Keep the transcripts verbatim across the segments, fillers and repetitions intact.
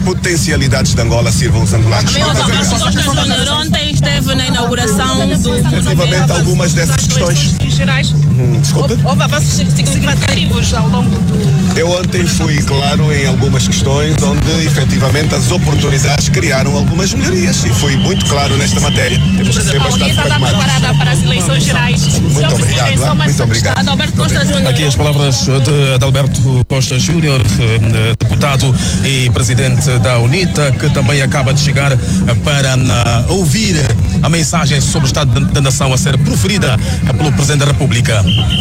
potencialidades de Angola sirvam os angolanos. Ontem esteve na inauguração do... Relativamente a algumas dessas questões. Gerais. Hum, desculpa? Houve avanços significativos ao longo do... Eu ontem fui claro em algumas questões onde efetivamente as oportunidades criaram algumas melhorias e fui muito claro nesta matéria. Temos que ser bastante pragmáticos. Preparada para as eleições gerais. Muito obrigado. Muito obrigado. Adalberto Costa Júnior. Aqui as palavras de Adalberto Costa Júnior, deputado e presidente da UNITA, que também acaba de chegar para uh, ouvir a mensagem sobre o Estado da Nação a ser proferida pelo Presidente da República.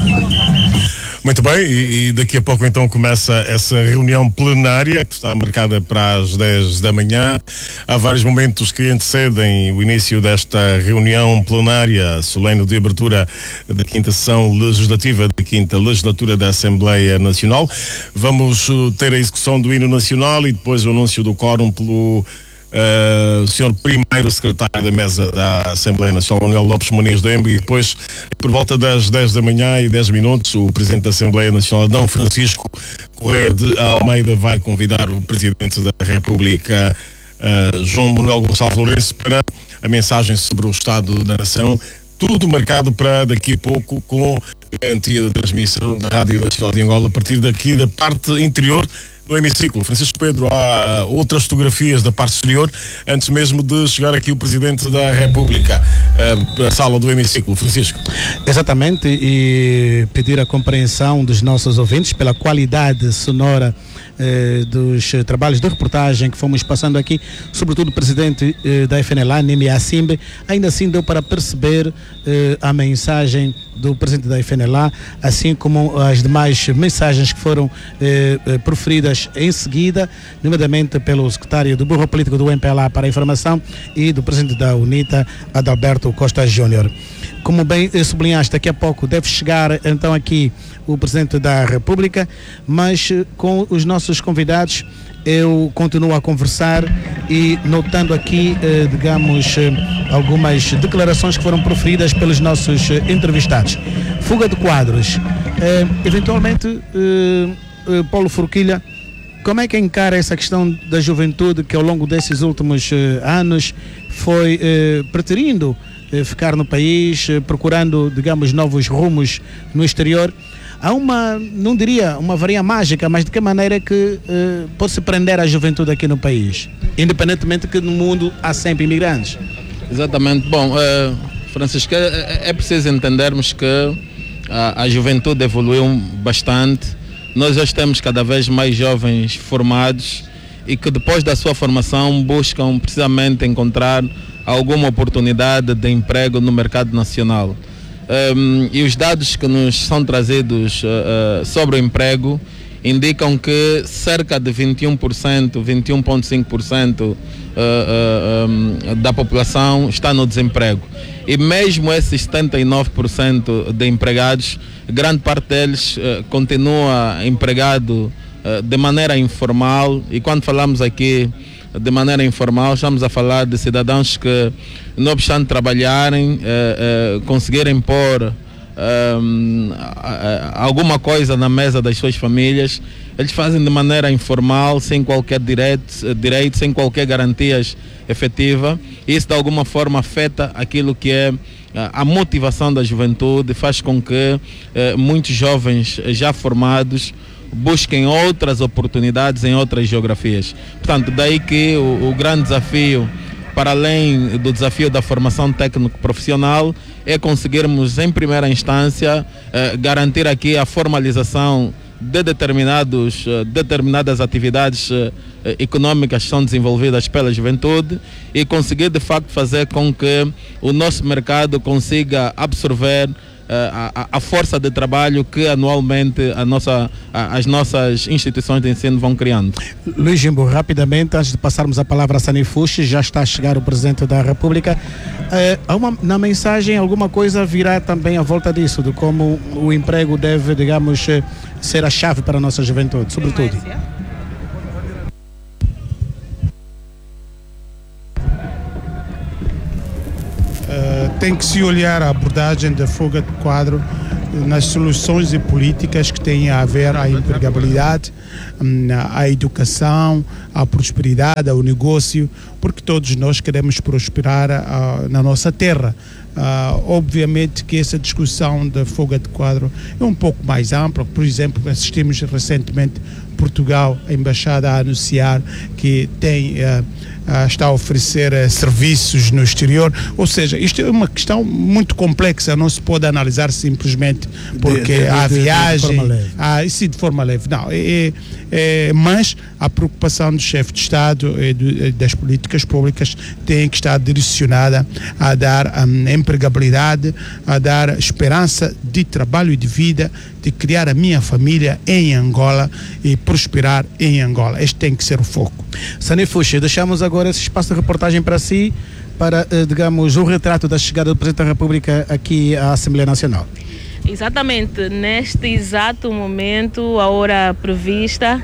Muito bem, e, e daqui a pouco então começa essa reunião plenária que está marcada para as dez da manhã. Há vários momentos que antecedem o início desta reunião plenária solene de abertura da quinta sessão legislativa da quinta legislatura da Assembleia Nacional. Vamos ter a execução do hino nacional e depois o anúncio do quórum pelo Uh, o senhor primeiro secretário da mesa da Assembleia Nacional, Manuel Lopes Muniz Dembe, e depois, por volta das dez da manhã e dez minutos, o presidente da Assembleia Nacional, Dom Francisco Correia de Almeida, vai convidar o presidente da República, uh, João Manuel Gonçalves Lourenço, para a mensagem sobre o Estado da Nação. Tudo marcado para daqui a pouco, com garantia da transmissão da Rádio Nacional de Angola, a partir daqui da parte interior do hemiciclo. Francisco Pedro, há outras fotografias da parte exterior, antes mesmo de chegar aqui o Presidente da República, a sala do hemiciclo. Francisco. Exatamente, e pedir a compreensão dos nossos ouvintes pela qualidade sonora eh, dos eh, trabalhos de reportagem que fomos passando aqui, sobretudo o Presidente eh, da F N L A, Nemi Assimbe. Ainda assim deu para perceber eh, a mensagem do Presidente da F N L A, assim como as demais mensagens que foram eh, eh, proferidas em seguida, nomeadamente pelo secretário do Burro Político do M P L A para a Informação e do Presidente da UNITA, Adalberto Costa Júnior. Como bem sublinhaste, daqui a pouco deve chegar então aqui o Presidente da República, mas com os nossos convidados eu continuo a conversar e notando aqui, eh, digamos, eh, algumas declarações que foram proferidas pelos nossos eh, entrevistados. Fuga de quadros. Eh, eventualmente, eh, eh, Paulo Forquilha, como é que encara essa questão da juventude que ao longo desses últimos eh, anos foi eh, preterindo eh, ficar no país, eh, procurando, digamos, novos rumos no exterior? Há uma, não diria uma varinha mágica, mas de que maneira que eh, pode-se prender a juventude aqui no país, independentemente que no mundo há sempre imigrantes? Exatamente. Bom, uh, Francisco, é, é preciso entendermos que a, a juventude evoluiu bastante. Nós hoje temos cada vez mais jovens formados e que depois da sua formação buscam precisamente encontrar alguma oportunidade de emprego no mercado nacional. Um, e os dados que nos são trazidos uh, uh, sobre o emprego indicam que cerca de vinte e um por cento, vinte e um vírgula cinco por cento uh, uh, um, da população está no desemprego. E mesmo esses setenta e nove por cento de empregados, grande parte deles uh, continua empregado uh, de maneira informal. E quando falamos aqui de maneira informal, estamos a falar de cidadãos que, não obstante trabalharem, eh, eh, conseguirem pôr eh, alguma coisa na mesa das suas famílias, eles fazem de maneira informal, sem qualquer direito, direito sem qualquer garantias efetiva. Isso de alguma forma afeta aquilo que é a motivação da juventude, faz com que eh, muitos jovens já formados busquem outras oportunidades em outras geografias. Portanto, daí que o, o grande desafio, para além do desafio da formação técnico-profissional, é conseguirmos, em primeira instância, eh, garantir aqui a formalização de determinados, eh, determinadas atividades eh, econômicas que são desenvolvidas pela juventude e conseguir, de facto, fazer com que o nosso mercado consiga absorver A, a força de trabalho que anualmente a nossa, a, as nossas instituições de ensino vão criando. Luís Jimbo, rapidamente, antes de passarmos a palavra a Sani Fuxi, já está a chegar o Presidente da República. É, uma, na mensagem, alguma coisa virá também à volta disso, de como o emprego deve, digamos, ser a chave para a nossa juventude, sobretudo. Uh, tem que se olhar a abordagem da fuga de quadro nas soluções e políticas que têm a ver à empregabilidade, à educação, à prosperidade, ao negócio, porque todos nós queremos prosperar uh, na nossa terra. Uh, obviamente que essa discussão da folga de quadro é um pouco mais ampla. Por exemplo, assistimos recentemente Portugal, a embaixada, a anunciar que tem, uh, uh, está a oferecer uh, serviços no exterior. Ou seja, isto é uma questão muito complexa, não se pode analisar simplesmente porque de, de, há de, viagem, de forma leve. há, isso de forma leve. Não, é, é, mas a preocupação do chefe de Estado e do, das políticas públicas tem que estar direcionada a dar um, empregabilidade, a dar esperança de trabalho e de vida, de criar a minha família em Angola e prosperar em Angola. Este tem que ser o foco. Sani Fuxi, deixamos agora esse espaço de reportagem para si, para, digamos, o retrato da chegada do Presidente da República aqui à Assembleia Nacional. Exatamente, neste exato momento, a hora prevista,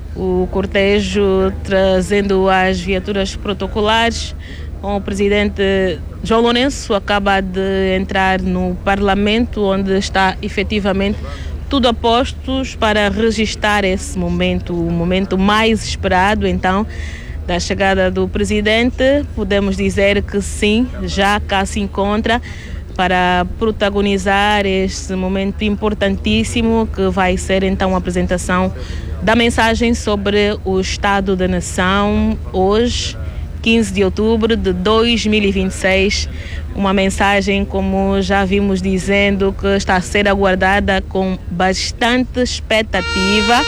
o cortejo trazendo as viaturas protocolares, com o Presidente João Lourenço acaba de entrar no Parlamento, onde está efetivamente tudo a postos para registrar esse momento, o momento mais esperado, então, da chegada do Presidente. Podemos dizer que sim, já cá se encontra para protagonizar este momento importantíssimo que vai ser então a apresentação da mensagem sobre o Estado da Nação hoje, quinze de outubro de dois mil e vinte e seis, uma mensagem, como já vimos dizendo, que está a ser aguardada com bastante expectativa,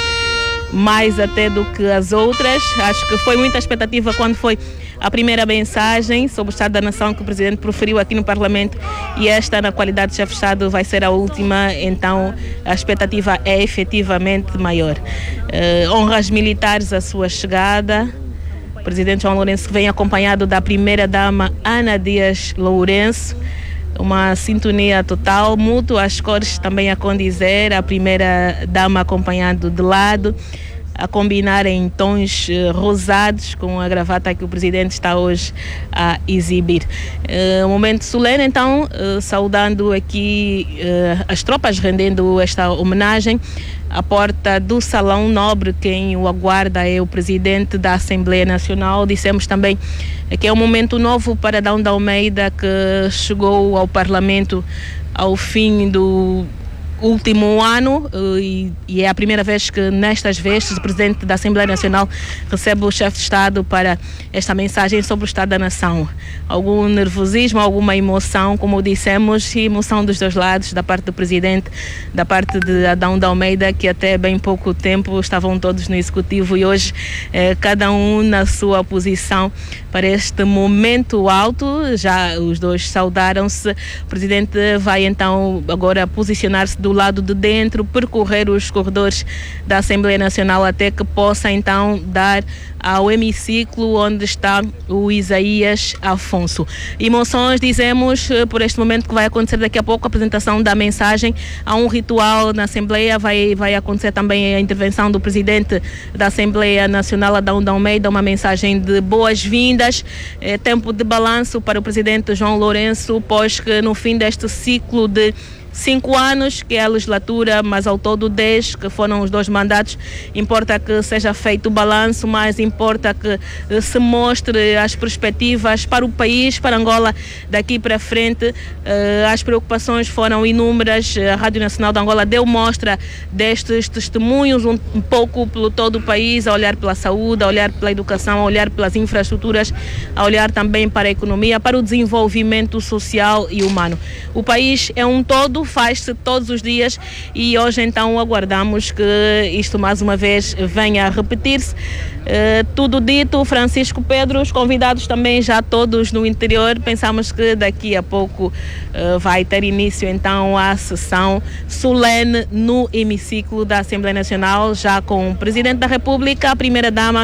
mais até do que as outras. Acho que foi muita expectativa quando foi a primeira mensagem sobre o Estado da Nação que o Presidente proferiu aqui no Parlamento, e esta, na qualidade de chefe de Estado, vai ser a última, então a expectativa é efetivamente maior. Uh, honras militares à sua chegada. O Presidente João Lourenço vem acompanhado da primeira-dama Ana Dias Lourenço, uma sintonia total, mútua, as cores também a condizer, a primeira-dama acompanhado de lado, a combinar em tons uh, rosados com a gravata que o Presidente está hoje a exibir. Uh, um momento solene, então, uh, saudando aqui uh, as tropas, rendendo esta homenagem. À porta do Salão Nobre, quem o aguarda é o Presidente da Assembleia Nacional. Dissemos também que é um momento novo para Adão de Almeida, que chegou ao Parlamento ao fim do último ano e, e é a primeira vez que nestas vestes o Presidente da Assembleia Nacional recebe o chefe de Estado para esta mensagem sobre o Estado da Nação. Algum nervosismo, alguma emoção, como dissemos, emoção dos dois lados, da parte do Presidente, da parte de Adão de Almeida, que até bem pouco tempo estavam todos no Executivo, e hoje eh, cada um na sua posição para este momento alto. Já os dois saudaram-se. O Presidente vai então agora posicionar-se do lado de dentro, percorrer os corredores da Assembleia Nacional até que possa então dar ao hemiciclo onde está o Isaías Afonso. Emoções, dizemos, por este momento que vai acontecer daqui a pouco, a apresentação da mensagem. Há um ritual na Assembleia, vai, vai acontecer também a intervenção do Presidente da Assembleia Nacional, Adão de Almeida, uma mensagem de boas-vindas, é tempo de balanço para o Presidente João Lourenço, pois que no fim deste ciclo de cinco anos, que é a legislatura, mas ao todo dez, que foram os dois mandatos, importa que seja feito o balanço, mas importa que se mostre as perspectivas para o país, para Angola, daqui para frente. As preocupações foram inúmeras, a Rádio Nacional de Angola deu mostra destes testemunhos um pouco pelo todo o país, a olhar pela saúde, a olhar pela educação, a olhar pelas infraestruturas, a olhar também para a economia, para o desenvolvimento social e humano. O país é um todo, faz-se todos os dias, e hoje então aguardamos que isto mais uma vez venha a repetir-se. Uh, tudo dito, Francisco Pedro, os convidados também já todos no interior. Pensamos que daqui a pouco uh, vai ter início então a sessão solene no hemiciclo da Assembleia Nacional, já com o Presidente da República, a Primeira-Dama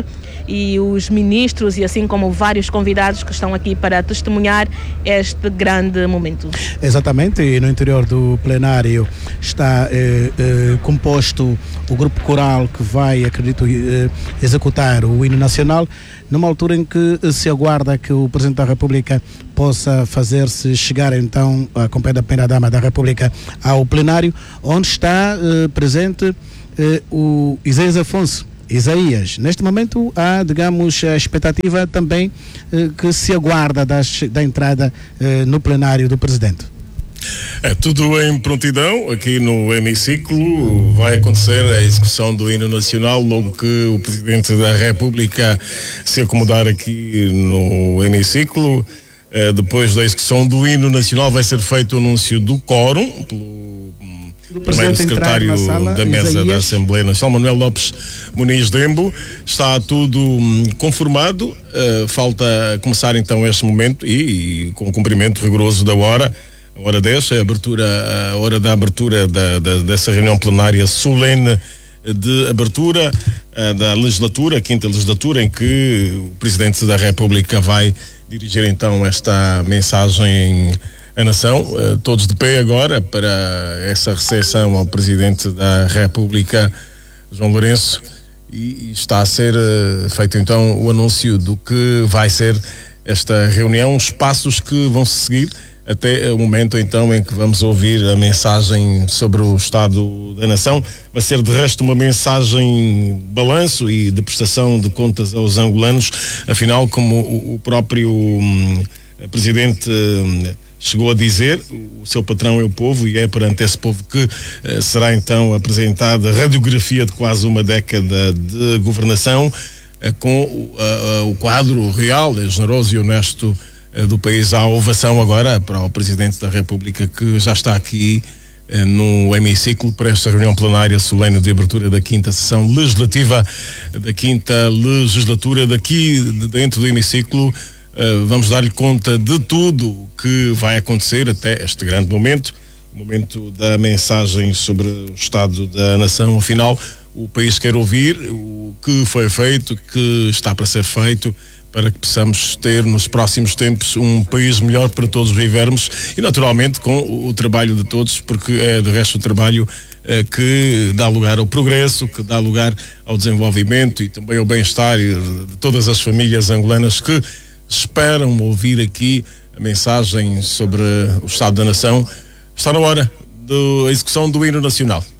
e os ministros e assim como vários convidados que estão aqui para testemunhar este grande momento. Exatamente, e no interior do plenário está eh, eh, composto o grupo coral que vai, acredito, eh, executar o hino nacional, numa altura em que se aguarda que o Presidente da República possa fazer-se chegar então, acompanhado da Primeira-Dama da República, ao plenário, onde está eh, presente eh, o Isaías Afonso. Isaías, neste momento há, digamos, a expectativa também eh, que se aguarda das, da entrada eh, no plenário do Presidente. É tudo em prontidão, aqui no hemiciclo vai acontecer a execução do hino nacional logo que o Presidente da República se acomodar aqui no hemiciclo. É, depois da execução do hino nacional vai ser feito o anúncio do quórum pelo primeiro secretário sala, da mesa Isaías. Da Assembleia Nacional, Manuel Lopes Muniz Dembo. Está tudo hum, conformado, uh, falta começar então este momento e, e com o cumprimento rigoroso da hora. A hora dez, a abertura, a hora da abertura da, da, dessa reunião plenária solene de abertura uh, da legislatura, a quinta legislatura, em que o Presidente da República vai dirigir então esta mensagem à nação. Uh, todos de pé agora para essa recepção ao Presidente da República, João Lourenço, e, e está a ser uh, feito então o anúncio do que vai ser esta reunião, os passos que vão se seguir até o momento então em que vamos ouvir a mensagem sobre o Estado da Nação. Vai ser de resto uma mensagem de balanço e de prestação de contas aos angolanos, afinal, como o, o próprio hum, Presidente hum, chegou a dizer, o seu patrão é o povo e é perante esse povo que uh, será então apresentada a radiografia de quase uma década de governação, uh, com uh, uh, o quadro real, generoso e honesto do país. A ovação agora para o Presidente da República, que já está aqui eh, no hemiciclo para esta reunião plenária solene de abertura da quinta sessão legislativa da quinta legislatura. Daqui de dentro do hemiciclo eh, vamos dar-lhe conta de tudo o que vai acontecer até este grande momento, o momento da mensagem sobre o Estado da Nação. Afinal, o país quer ouvir o que foi feito, o que está para ser feito, para que possamos ter nos próximos tempos um país melhor para todos vivermos e naturalmente com o, o trabalho de todos, porque é de resto o trabalho é, que dá lugar ao progresso, que dá lugar ao desenvolvimento e também ao bem-estar de todas as famílias angolanas que esperam ouvir aqui a mensagem sobre o Estado da Nação. Está na hora da execução do hino nacional.